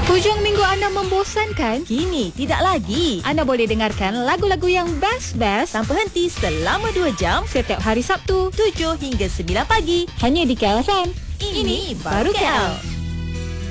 Hujung minggu anda membosankan? Kini tidak lagi. Anda boleh dengarkan lagu-lagu yang best-best Tanpa henti selama 2 jam, setiap hari Sabtu 7 hingga 9 pagi. hanya di KLFM. Ini baru KL.